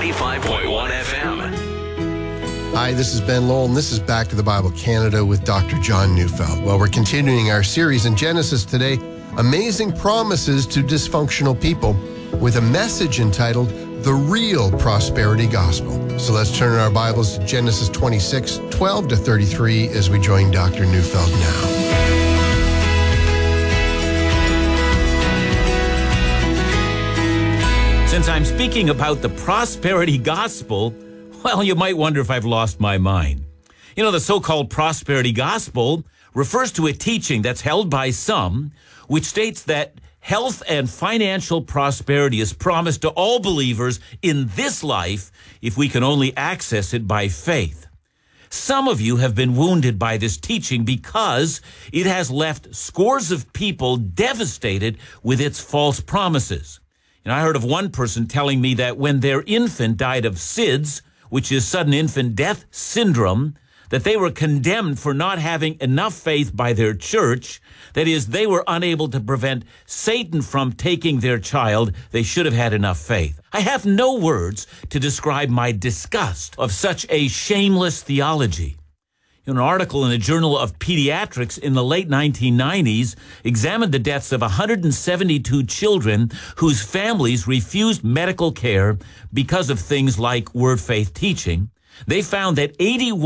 95.1 FM. Hi, this is Ben Lowell, and this is Back to the Bible Canada with Dr. John Neufeld. Well, we're continuing our series in Genesis today, Amazing Promises to Dysfunctional People, with a message entitled The Real Prosperity Gospel. So let's turn our Bibles to Genesis 26, 12 to 33 as we join Dr. Neufeld now. Since I'm speaking about the prosperity gospel, well, you might wonder if I've lost my mind. You know, the so-called prosperity gospel refers to a teaching that's held by some, which states that health and financial prosperity is promised to all believers in this life if we can only access it by faith. Some of you have been wounded by this teaching because it has left scores of people devastated with its false promises. And I heard of one person telling me that when their infant died of SIDS, which is sudden infant death syndrome, that they were condemned for not having enough faith by their church. That is, they were unable to prevent Satan from taking their child. They should have had enough faith. I have no words to describe my disgust of such a shameless theology. An article in the Journal of Pediatrics in the late 1990s examined the deaths of 172 children whose families refused medical care because of things like word faith teaching. They found that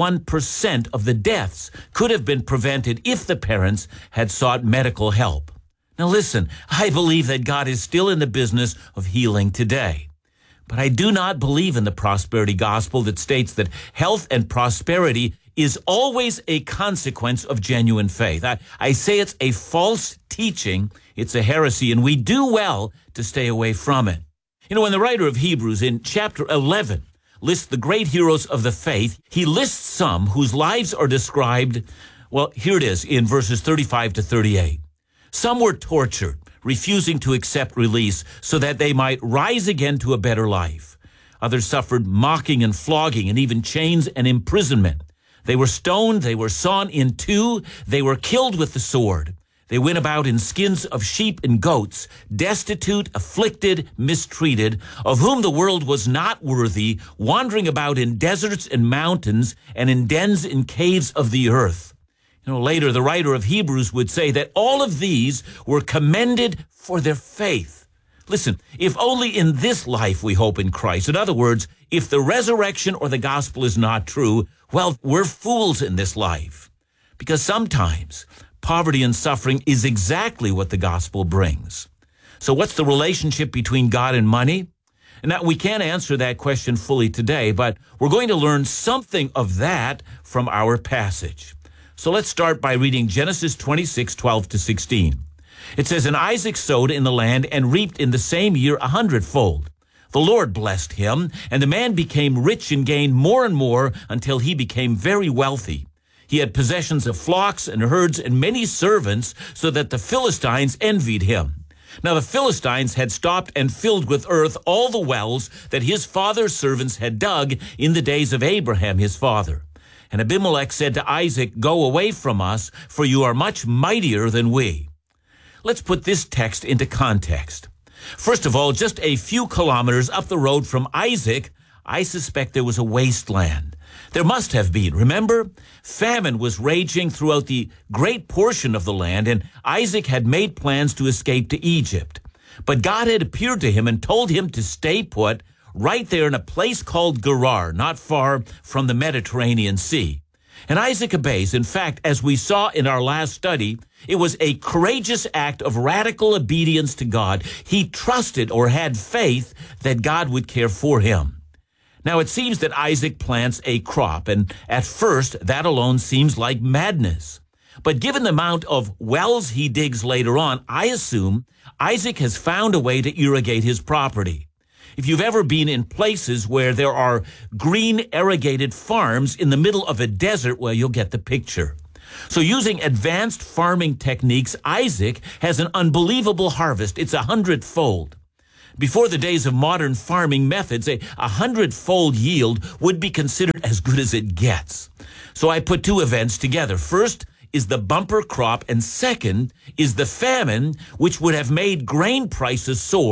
81% of the deaths could have been prevented if the parents had sought medical help. Now listen, I believe that God is still in the business of healing today. But I do not believe in the prosperity gospel that states that health and prosperity is always a consequence of genuine faith. I say it's a false teaching, it's a heresy, and we do well to stay away from it. You know, when the writer of Hebrews in chapter 11 lists the great heroes of the faith, he lists some whose lives are described, well, here it is in verses 35 to 38. Some were tortured, refusing to accept release so that they might rise again to a better life. Others suffered mocking and flogging and even chains and imprisonment. They were stoned, they were sawn in two, they were killed with the sword. They went about in skins of sheep and goats, destitute, afflicted, mistreated, of whom the world was not worthy, wandering about in deserts and mountains and in dens and caves of the earth. You know, later the writer of Hebrews would say that all of these were commended for their faith. Listen, if only in this life we hope in Christ. In other words, if the resurrection or the gospel is not true, well, we're fools in this life. Because sometimes poverty and suffering is exactly what the gospel brings. So what's the relationship between God and money? And now we can't answer that question fully today, but we're going to learn something of that from our passage. So let's start by reading Genesis 26, 12 to 16. It says, And Isaac sowed in the land and reaped in the same year 100-fold. The Lord blessed him, and the man became rich and gained more and more until he became very wealthy. He had possessions of flocks and herds and many servants, so that the Philistines envied him. Now the Philistines had stopped and filled with earth all the wells that his father's servants had dug in the days of Abraham his father. And Abimelech said to Isaac, Go away from us, for you are much mightier than we. Let's put this text into context. First of all, just a few kilometers up the road from Isaac, I suspect there was a wasteland. There must have been. Remember, famine was raging throughout the great portion of the land, and Isaac had made plans to escape to Egypt. But God had appeared to him and told him to stay put right there in a place called Gerar, not far from the Mediterranean Sea. And Isaac obeys. In fact, as we saw in our last study, it was a courageous act of radical obedience to God. He trusted or had faith that God would care for him. Now, it seems that Isaac plants a crop, and at first, that alone seems like madness. But given the amount of wells he digs later on, I assume Isaac has found a way to irrigate his property. If you've ever been in places where there are green irrigated farms in the middle of a desert, well, you'll get the picture. So using advanced farming techniques, Isaac has an unbelievable harvest. It's 100-fold. Before the days of modern farming methods, a 100-fold yield would be considered as good as it gets. So I put two events together. First is the bumper crop, and second is the famine, which would have made grain prices soar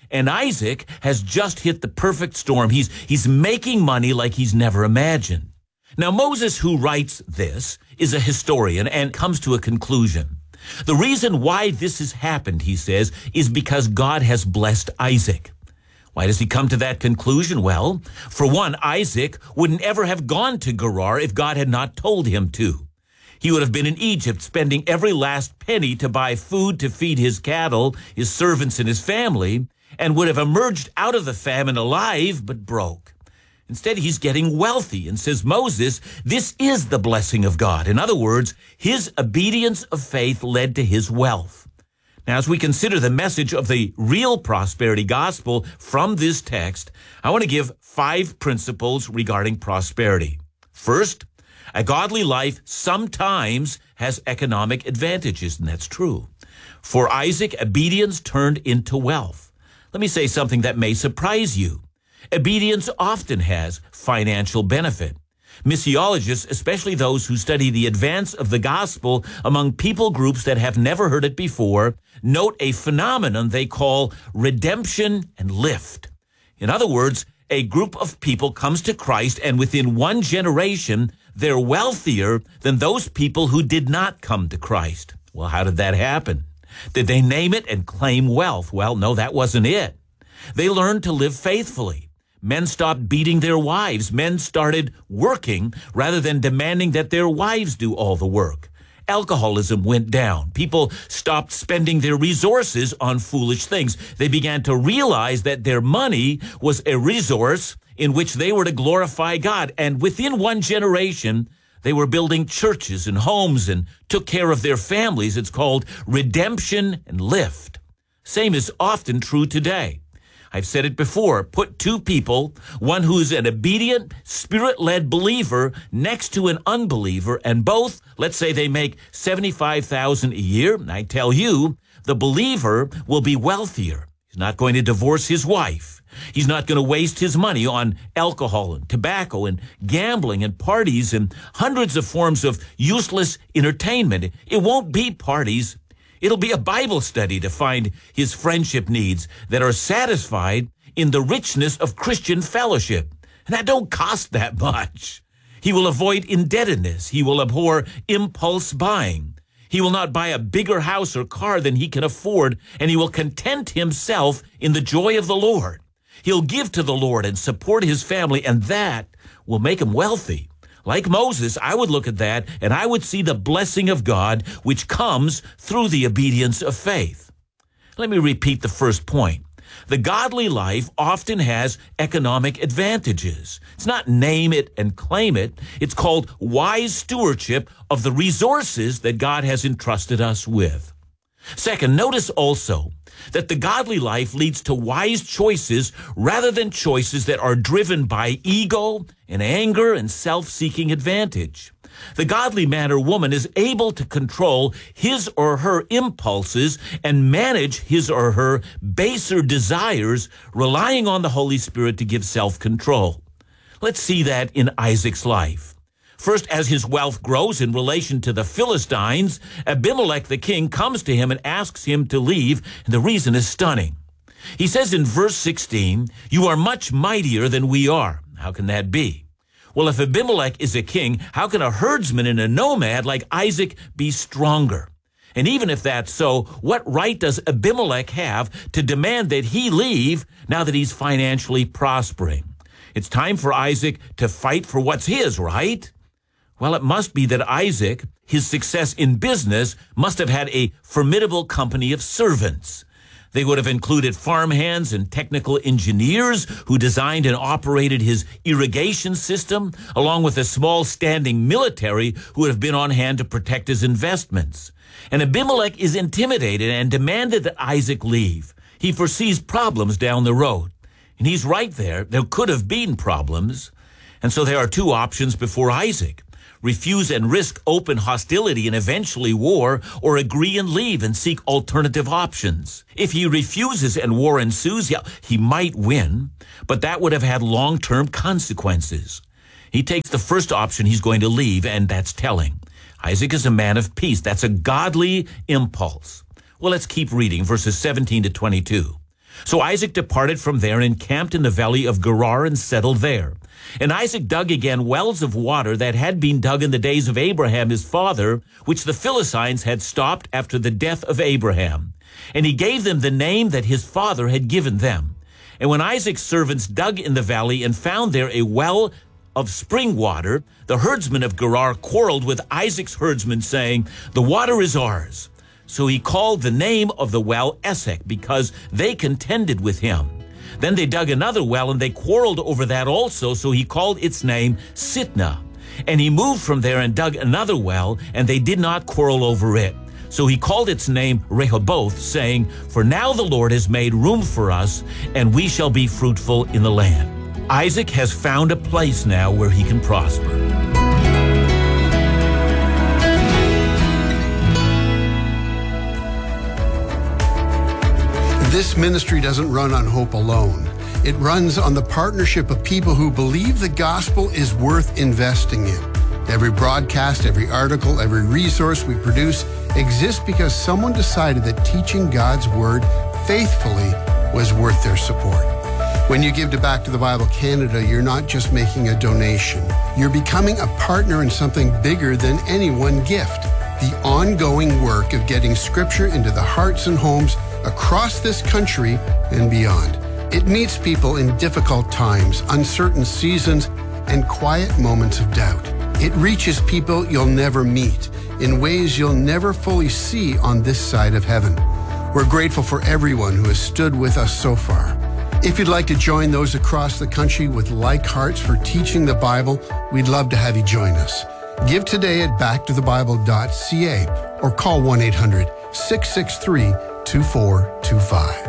And Isaac has just hit the perfect storm. He's making money like he's never imagined. Now, Moses, who writes this, is a historian and comes to a conclusion. The reason why this has happened, he says, is because God has blessed Isaac. Why does he come to that conclusion? Well, for one, Isaac wouldn't ever have gone to Gerar if God had not told him to. He would have been in Egypt spending every last penny to buy food to feed his cattle, his servants, and his family, and would have emerged out of the famine alive but broke. Instead, he's getting wealthy, and says Moses, this is the blessing of God. In other words, his obedience of faith led to his wealth. Now, as we consider the message of the real prosperity gospel from this text, I want to give 5 principles regarding prosperity. First, a godly life sometimes has economic advantages, and that's true. For Isaac, obedience turned into wealth. Let me say something that may surprise you. Obedience often has financial benefit. Missiologists, especially those who study the advance of the gospel among people groups that have never heard it before, note a phenomenon they call redemption and lift. In other words, a group of people comes to Christ, and within one generation, they're wealthier than those people who did not come to Christ. Well, how did that happen? Did they name it and claim wealth? Well, no, that wasn't it. They learned to live faithfully. Men stopped beating their wives. Men started working rather than demanding that their wives do all the work. Alcoholism went down. People stopped spending their resources on foolish things. They began to realize that their money was a resource in which they were to glorify God. And within one generation, they were building churches and homes and took care of their families. It's called redemption and lift. Same is often true today. I've said it before. Put 2 people, one who's an obedient, Spirit-led believer next to an unbeliever, and both, let's say they make $75,000 a year. And I tell you, the believer will be wealthier. He's not going to divorce his wife. He's not going to waste his money on alcohol and tobacco and gambling and parties and hundreds of forms of useless entertainment. It won't be parties. It'll be a Bible study to find his friendship needs that are satisfied in the richness of Christian fellowship. And that don't cost that much. He will avoid indebtedness. He will abhor impulse buying. He will not buy a bigger house or car than he can afford, and he will content himself in the joy of the Lord. He'll give to the Lord and support his family, and that will make him wealthy. Like Moses, I would look at that and I would see the blessing of God which comes through the obedience of faith. Let me repeat the first point. The godly life often has economic advantages. It's not name it and claim it. It's called wise stewardship of the resources that God has entrusted us with. Second, notice also that the godly life leads to wise choices rather than choices that are driven by ego and anger and self-seeking advantage. The godly man or woman is able to control his or her impulses and manage his or her baser desires, relying on the Holy Spirit to give self-control. Let's see that in Isaac's life. First, as his wealth grows in relation to the Philistines, Abimelech the king comes to him and asks him to leave, and the reason is stunning. He says in verse 16, "You are much mightier than we are." How can that be? Well, if Abimelech is a king, how can a herdsman and a nomad like Isaac be stronger? And even if that's so, what right does Abimelech have to demand that he leave now that he's financially prospering? It's time for Isaac to fight for what's his, right? Well, it must be that Isaac, his success in business, must have had a formidable company of servants. They would have included farmhands and technical engineers who designed and operated his irrigation system, along with a small standing military who would have been on hand to protect his investments. And Abimelech is intimidated and demanded that Isaac leave. He foresees problems down the road. And he's right there. There could have been problems. And so there are 2 options before Isaac. Refuse and risk open hostility and eventually war, or agree and leave and seek alternative options. If he refuses and war ensues, he might win, but that would have had long-term consequences. He takes the first option, he's going to leave, and that's telling. Isaac is a man of peace. That's a godly impulse. Well, let's keep reading verses 17 to 22. So Isaac departed from there and camped in the valley of Gerar and settled there. And Isaac dug again wells of water that had been dug in the days of Abraham his father, which the Philistines had stopped after the death of Abraham. And he gave them the name that his father had given them. And when Isaac's servants dug in the valley and found there a well of spring water, the herdsmen of Gerar quarreled with Isaac's herdsmen, saying, "The water is ours." So he called the name of the well Esek, because they contended with him. Then they dug another well, and they quarreled over that also, so he called its name Sitnah. And he moved from there and dug another well, and they did not quarrel over it. So he called its name Rehoboth, saying, "For now the Lord has made room for us, and we shall be fruitful in the land." Isaac has found a place now where he can prosper. This ministry doesn't run on hope alone. It runs on the partnership of people who believe the gospel is worth investing in. Every broadcast, every article, every resource we produce exists because someone decided that teaching God's word faithfully was worth their support. When you give to Back to the Bible Canada, you're not just making a donation. You're becoming a partner in something bigger than any one gift. The ongoing work of getting Scripture into the hearts and homes across this country and beyond. It meets people in difficult times, uncertain seasons, and quiet moments of doubt. It reaches people you'll never meet in ways you'll never fully see on this side of heaven. We're grateful for everyone who has stood with us so far. If you'd like to join those across the country with like hearts for teaching the Bible, we'd love to have you join us. Give today at backtothebible.ca or call 1-800-663-2425.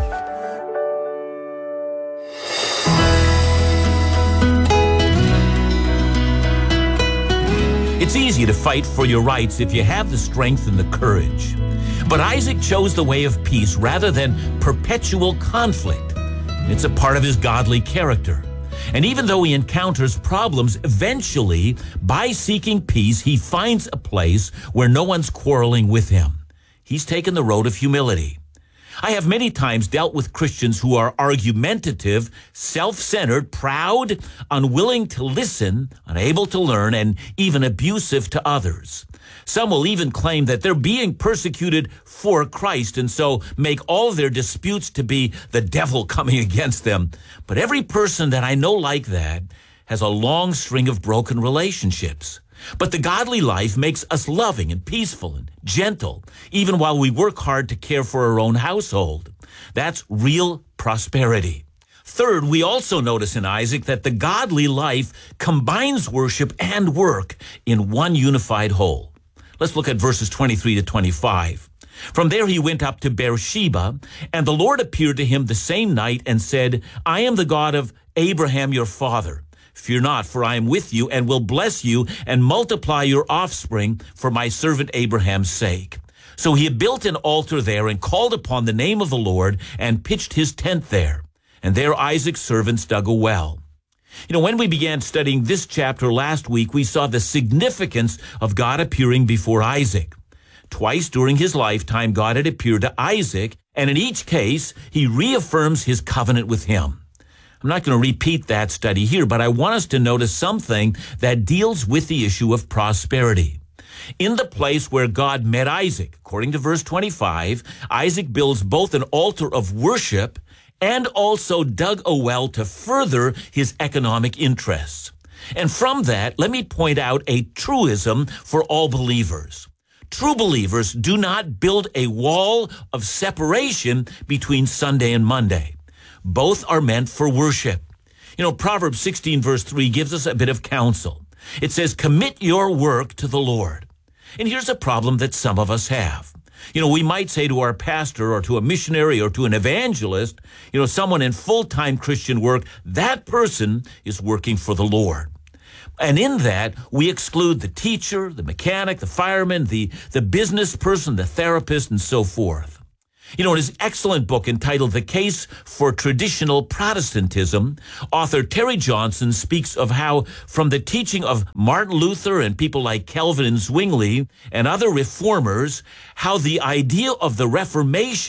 It's easy to fight for your rights if you have the strength and the courage. But Isaac chose the way of peace rather than perpetual conflict. It's a part of his godly character. And even though he encounters problems, eventually, by seeking peace, he finds a place where no one's quarreling with him. He's taken the road of humility. I have many times dealt with Christians who are argumentative, self-centered, proud, unwilling to listen, unable to learn, and even abusive to others. Some will even claim that they're being persecuted for Christ and so make all their disputes to be the devil coming against them. But every person that I know like that has a long string of broken relationships. But the godly life makes us loving and peaceful and gentle, even while we work hard to care for our own household. That's real prosperity. Third, we also notice in Isaac that the godly life combines worship and work in one unified whole. Let's look at verses 23 to 25. From there he went up to Beersheba, and the Lord appeared to him the same night and said, "I am the God of Abraham your father. Fear not, for I am with you and will bless you and multiply your offspring for my servant Abraham's sake." So he built an altar there and called upon the name of the Lord and pitched his tent there. And there Isaac's servants dug a well. When we began studying this chapter last week, we saw the significance of God appearing before Isaac. Twice during his lifetime, God had appeared to Isaac, and in each case, he reaffirms his covenant with him. I'm not going to repeat that study here, but I want us to notice something that deals with the issue of prosperity. In the place where God met Isaac, according to verse 25, Isaac builds both an altar of worship and also dug a well to further his economic interests. And from that, let me point out a truism for all believers. True believers do not build a wall of separation between Sunday and Monday. Both are meant for worship. Proverbs 16 verse 3 gives us a bit of counsel. It says, "Commit your work to the Lord." And here's a problem that some of us have. We might say to our pastor or to a missionary or to an evangelist, someone in full-time Christian work, that person is working for the Lord. And in that, we exclude the teacher, the mechanic, the fireman, the business person, the therapist, and so forth. In his excellent book entitled The Case for Traditional Protestantism, author Terry Johnson speaks of how, from the teaching of Martin Luther and people like Calvin and Zwingli and other reformers, how the idea of the Reformation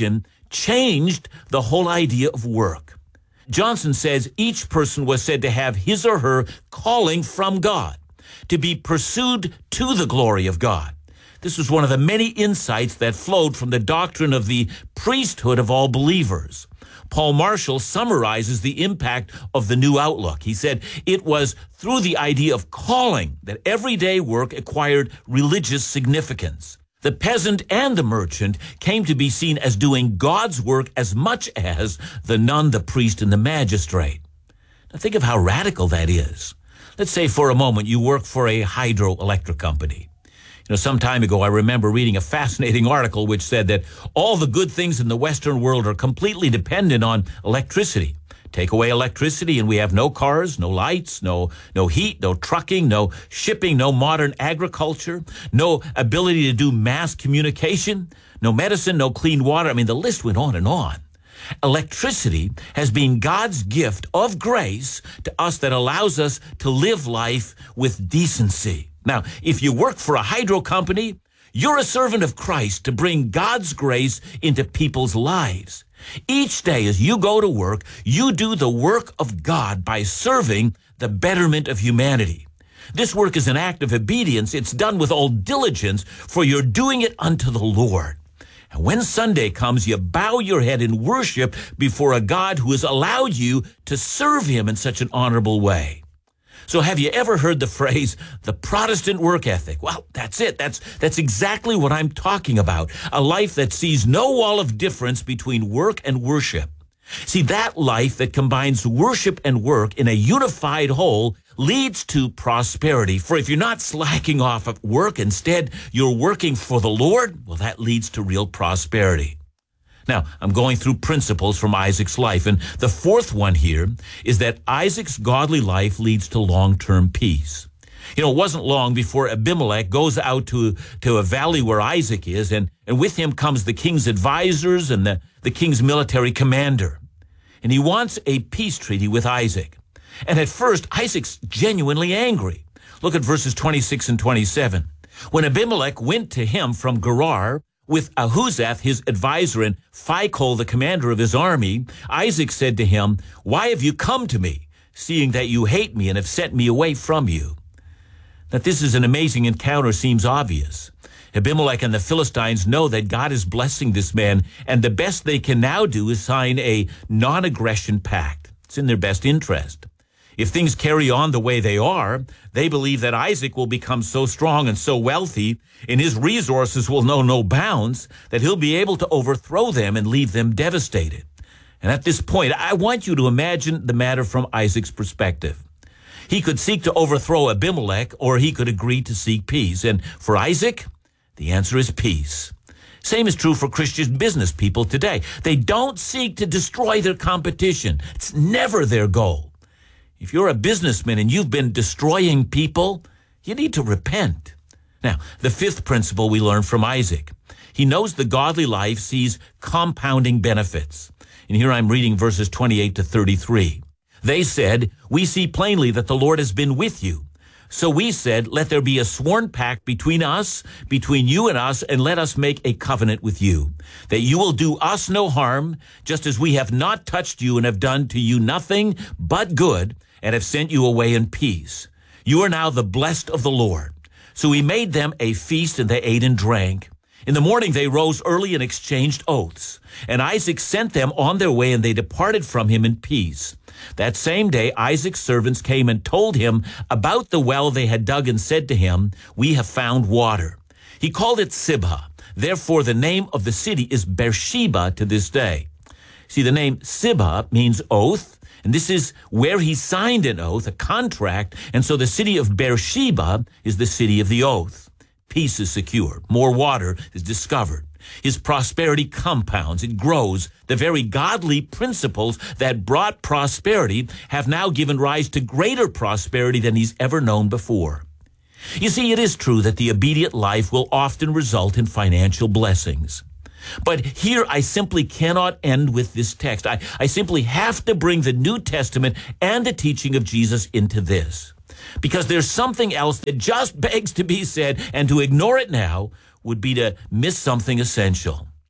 changed the whole idea of work. Johnson says each person was said to have his or her calling from God, to be pursued to the glory of God. This was one of the many insights that flowed from the doctrine of the priesthood of all believers. Paul Marshall summarizes the impact of the new outlook. He said it was through the idea of calling that everyday work acquired religious significance. The peasant and the merchant came to be seen as doing God's work as much as the nun, the priest, and the magistrate. Now think of how radical that is. Let's say for a moment you work for a hydroelectric company. Some time ago, I remember reading a fascinating article which said that all the good things in the Western world are completely dependent on electricity. Take away electricity and we have no cars, no lights, no heat, no trucking, no shipping, no modern agriculture, no ability to do mass communication, no medicine, no clean water. I mean, the list went on and on. Electricity has been God's gift of grace to us that allows us to live life with decency. Now, if you work for a hydro company, you're a servant of Christ to bring God's grace into people's lives. Each day as you go to work, you do the work of God by serving the betterment of humanity. This work is an act of obedience. It's done with all diligence, for you're doing it unto the Lord. And when Sunday comes, you bow your head in worship before a God who has allowed you to serve him in such an honorable way. So have you ever heard the phrase, the Protestant work ethic? Well, that's it. That's exactly what I'm talking about. A life that sees no wall of difference between work and worship. See, that life that combines worship and work in a unified whole leads to prosperity. For if you're not slacking off at work, instead you're working for the Lord, well, that leads to real prosperity. Now, I'm going through principles from Isaac's life, and the fourth one here is that Isaac's godly life leads to long-term peace. It wasn't long before Abimelech goes out to a valley where Isaac is, and with him comes the king's advisors and the king's military commander. And he wants a peace treaty with Isaac. And at first, Isaac's genuinely angry. Look at verses 26 and 27. When Abimelech went to him from Gerar, with Ahuzath, his advisor, and Phicol, the commander of his army, Isaac said to him, "Why have you come to me, seeing that you hate me and have sent me away from you?" That this is an amazing encounter seems obvious. Abimelech and the Philistines know that God is blessing this man, and the best they can now do is sign a non-aggression pact. It's in their best interest. If things carry on the way they are, they believe that Isaac will become so strong and so wealthy, and his resources will know no bounds, that he'll be able to overthrow them and leave them devastated. And at this point, I want you to imagine the matter from Isaac's perspective. He could seek to overthrow Abimelech, or he could agree to seek peace. And for Isaac, the answer is peace. Same is true for Christian business people today. They don't seek to destroy their competition. It's never their goal. If you're a businessman and you've been destroying people, you need to repent. Now, the fifth principle we learn from Isaac. He knows the godly life sees compounding benefits. And here I'm reading verses 28 to 33. They said, "We see plainly that the Lord has been with you. So we said, let there be a sworn pact between us, between you and us, and let us make a covenant with you, that you will do us no harm, just as we have not touched you and have done to you nothing but good, and have sent you away in peace. You are now the blessed of the Lord." So he made them a feast, and they ate and drank. In the morning they rose early and exchanged oaths. And Isaac sent them on their way, and they departed from him in peace. That same day Isaac's servants came and told him about the well they had dug, and said to him, "We have found water." He called it Sibhah. Therefore the name of the city is Beersheba to this day. See, the name Sibhah means oath, and this is where he signed an oath, a contract, and so the city of Beersheba is the city of the oath. Peace is secured. More water is discovered. His prosperity compounds. It grows. The very godly principles that brought prosperity have now given rise to greater prosperity than he's ever known before. You see, it is true that the obedient life will often result in financial blessings. But here I simply cannot end with this text. I simply have to bring the New Testament and the teaching of Jesus into this, because there's something else that just begs to be said, and to ignore it now would be to miss something essential.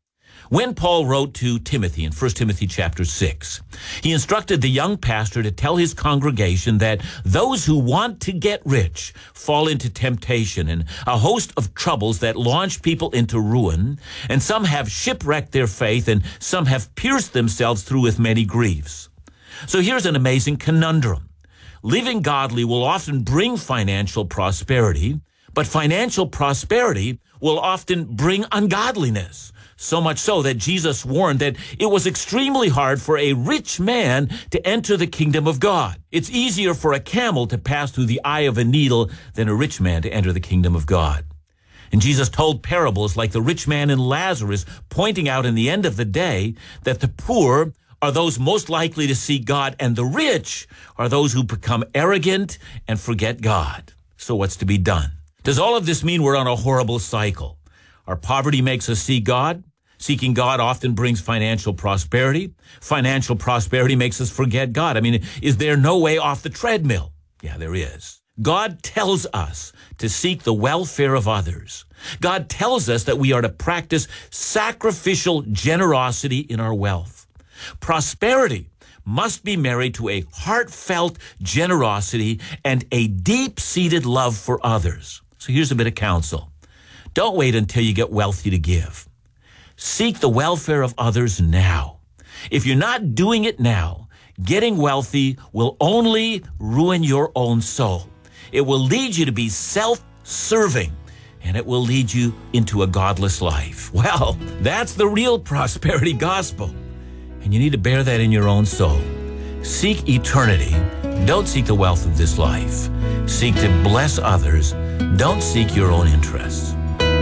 When Paul wrote to Timothy in 1 Timothy chapter 6, he instructed the young pastor to tell his congregation that those who want to get rich fall into temptation and a host of troubles that launch people into ruin, and some have shipwrecked their faith, and some have pierced themselves through with many griefs. So here's an amazing conundrum. Living godly will often bring financial prosperity, but financial prosperity will often bring ungodliness. So much so that Jesus warned that it was extremely hard for a rich man to enter the kingdom of God. It's easier for a camel to pass through the eye of a needle than a rich man to enter the kingdom of God. And Jesus told parables like the rich man and Lazarus, pointing out in the end of the day that the poor are those most likely to see God, and the rich are those who become arrogant and forget God. So what's to be done? Does all of this mean we're on a horrible cycle? Our poverty makes us see God. Seeking God often brings financial prosperity. Financial prosperity makes us forget God. I mean, is there no way off the treadmill? Yeah, there is. God tells us to seek the welfare of others. God tells us that we are to practice sacrificial generosity in our wealth. Prosperity must be married to a heartfelt generosity and a deep-seated love for others. So here's a bit of counsel. Don't wait until you get wealthy to give. Seek the welfare of others now. If you're not doing it now, getting wealthy will only ruin your own soul. It will lead you to be self-serving, and it will lead you into a godless life. Well, that's the real prosperity gospel, and you need to bear that in your own soul. Seek eternity. Don't seek the wealth of this life. Seek to bless others. Don't seek your own interests.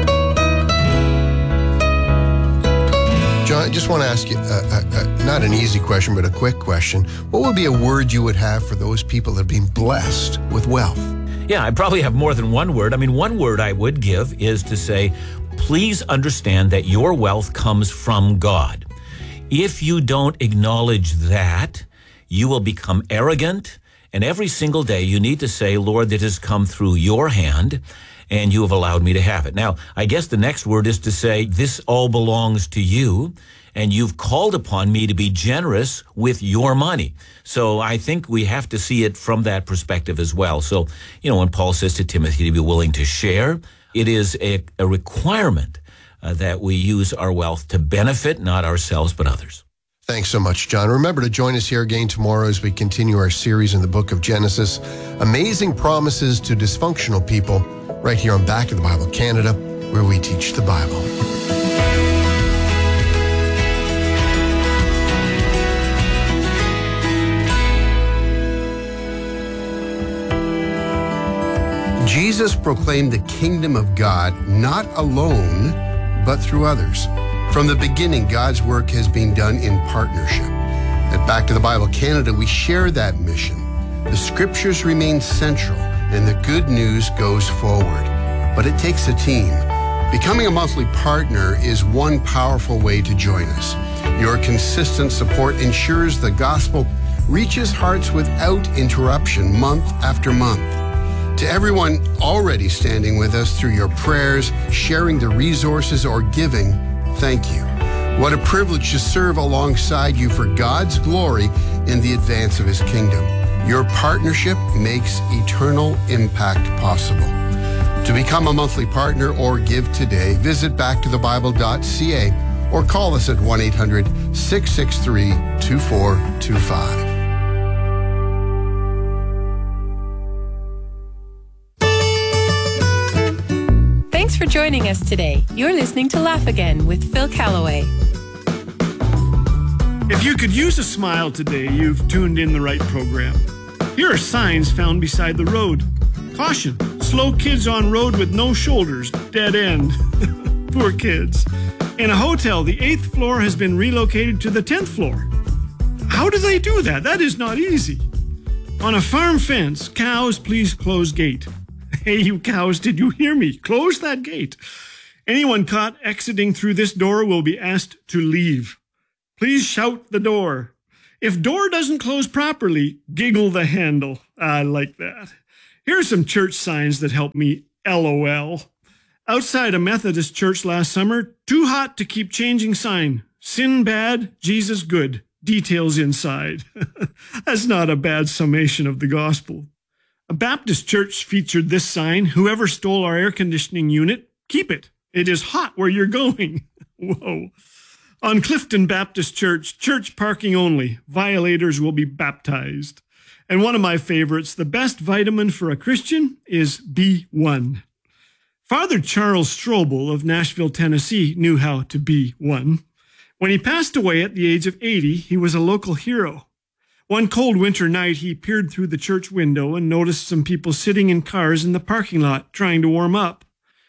John, I just want to ask you, not an easy question, but a quick question. What would be a word you would have for those people that have been blessed with wealth? Yeah, I probably have more than one word. I mean, one word I would give is to say, please understand that your wealth comes from God. If you don't acknowledge that, you will become arrogant, and every single day you need to say, Lord, that has come through your hand, and you have allowed me to have it. Now, I guess the next word is to say, this all belongs to you, and you've called upon me to be generous with your money. So I think we have to see it from that perspective as well. So, when Paul says to Timothy to be willing to share, it is a requirement that we use our wealth to benefit not ourselves but others. Thanks so much, John. Remember to join us here again tomorrow as we continue our series in the book of Genesis, Amazing Promises to Dysfunctional People, right here on Back of the Bible Canada, where we teach the Bible. Jesus proclaimed the kingdom of God not alone, but through others. From the beginning, God's work has been done in partnership. At Back to the Bible Canada, we share that mission. The scriptures remain central, and the good news goes forward. But it takes a team. Becoming a monthly partner is one powerful way to join us. Your consistent support ensures the gospel reaches hearts without interruption month after month. To everyone already standing with us through your prayers, sharing the resources, or giving, thank you. What a privilege to serve alongside you for God's glory in the advance of His kingdom. Your partnership makes eternal impact possible. To become a monthly partner or give today, visit backtothebible.ca or call us at 1-800-663-2425. Thanks for joining us today. You're listening to Laugh Again with Phil Callaway. If you could use a smile today, you've tuned in the right program. Here are signs found beside the road. Caution, slow kids on road with no shoulders, dead end. Poor kids. In a hotel, the 8th floor has been relocated to the 10th floor. How do they do that? That is not easy. On a farm fence, cows, please close gate. Hey, you cows, did you hear me? Close that gate. Anyone caught exiting through this door will be asked to leave. Please shout the door. If door doesn't close properly, giggle the handle. I like that. Here are some church signs that help me LOL. Outside a Methodist church last summer, too hot to keep changing sign. Sin bad, Jesus good. Details inside. That's not a bad summation of the gospel. A Baptist church featured this sign: whoever stole our air conditioning unit, keep it. It is hot where you're going. Whoa. On Clifton Baptist Church, church parking only. Violators will be baptized. And one of my favorites, the best vitamin for a Christian is B1. Father Charles Strobel of Nashville, Tennessee, knew how to be one. When he passed away at the age of 80, he was a local hero. One cold winter night, he peered through the church window and noticed some people sitting in cars in the parking lot trying to warm up.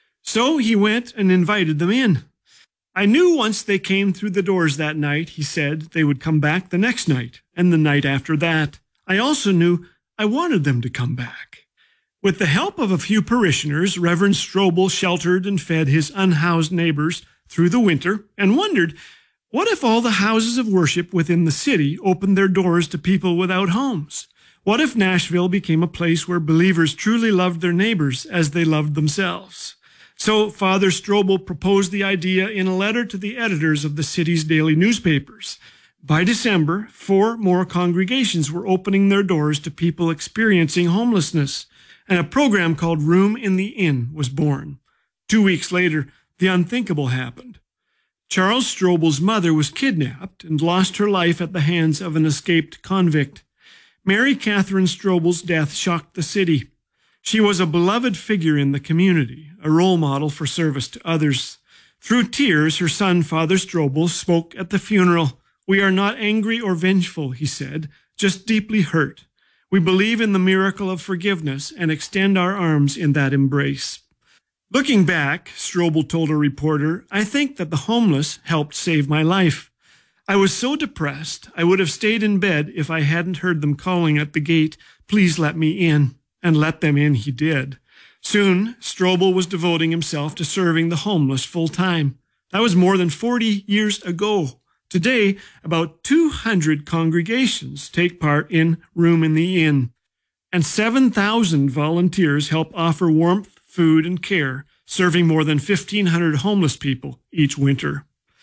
So he went and invited them in. I knew once they came through the doors that night, he said, they would come back the next night and the night after that. I also knew I wanted them to come back. With the help of a few parishioners, Reverend Strobel sheltered and fed his unhoused neighbors through the winter and wondered, what if all the houses of worship within the city opened their doors to people without homes? What if Nashville became a place where believers truly loved their neighbors as they loved themselves? So Father Strobel proposed the idea in a letter to the editors of the city's daily newspapers. By December, 4 more congregations were opening their doors to people experiencing homelessness, and a program called Room in the Inn was born. 2 weeks later, the unthinkable happened. Charles Strobel's mother was kidnapped and lost her life at the hands of an escaped convict. Mary Catherine Strobel's death shocked the city. She was a beloved figure in the community, a role model for service to others. Through tears, her son, Father Strobel, spoke at the funeral. We are not angry or vengeful, he said, just deeply hurt. We believe in the miracle of forgiveness and extend our arms in that embrace. Looking back, Strobel told a reporter, I think that the homeless helped save my life. I was so depressed, I would have stayed in bed if I hadn't heard them calling at the gate, please let me in. And let them in he did. Soon, Strobel was devoting himself to serving the homeless full time. That was more than 40 years ago. Today, about 200 congregations take part in Room in the Inn, and 7,000 volunteers help offer warmth, food, and care, serving more than 1,500 homeless people each winter.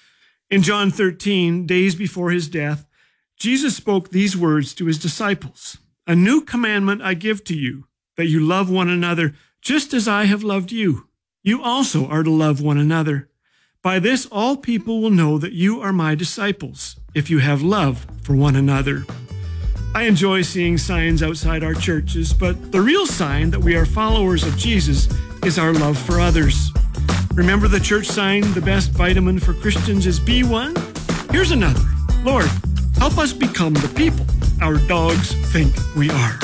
In John 13, days before his death, Jesus spoke these words to his disciples. A new commandment I give to you, that you love one another just as I have loved you. You also are to love one another. By this, all people will know that you are my disciples, if you have love for one another. I enjoy seeing signs outside our churches, but the real sign that we are followers of Jesus is our love for others. Remember the church sign, the best vitamin for Christians is B1? Here's another. Lord, help us become the people our dogs think we are.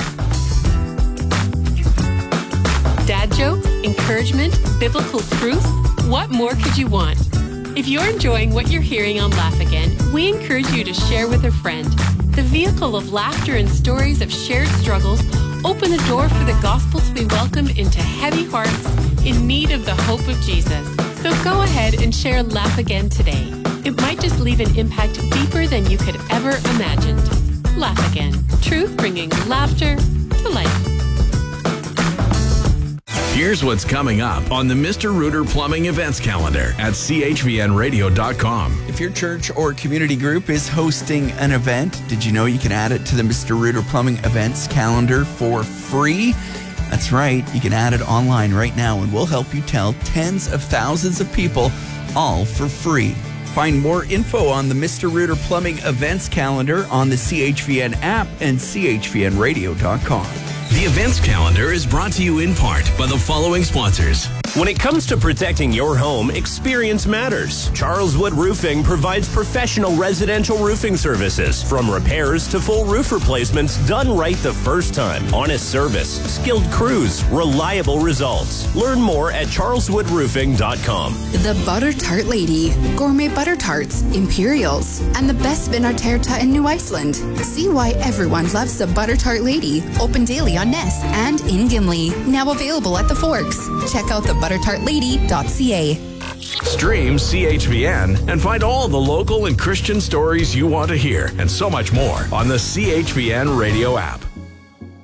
Dad jokes, encouragement, biblical truth. What more could you want? If you're enjoying what you're hearing on Laugh Again, we encourage you to share with a friend. The vehicle of laughter and stories of shared struggles open the door for the gospel to be welcomed into heavy hearts in need of the hope of Jesus. So go ahead and share Laugh Again today. It might just leave an impact deeper than you could ever imagined. Laugh Again. Truth bringing laughter to life. Here's what's coming up on the Mr. Rooter Plumbing events calendar at chvnradio.com. If your church or community group is hosting an event, did you know you can add it to the Mr. Rooter Plumbing events calendar for free? That's right. You can add it online right now, and we'll help you tell tens of thousands of people, all for free. Find more info on the Mr. Rooter Plumbing events calendar on the CHVN app and chvnradio.com. The events calendar is brought to you in part by the following sponsors. When it comes to protecting your home, experience matters. Charles Wood Roofing provides professional residential roofing services, from repairs to full roof replacements done right the first time. Honest service, skilled crews, reliable results. Learn more at charleswoodroofing.com. The Butter Tart Lady, gourmet butter tarts, Imperials, and the best Vinarterta in New Iceland. See why everyone loves the Butter Tart Lady. Open daily on Ness and in Gimli. Now available at the Forks. Check out the buttertartlady.ca. Stream CHVN and find all the local and Christian stories you want to hear and so much more on the CHVN radio app.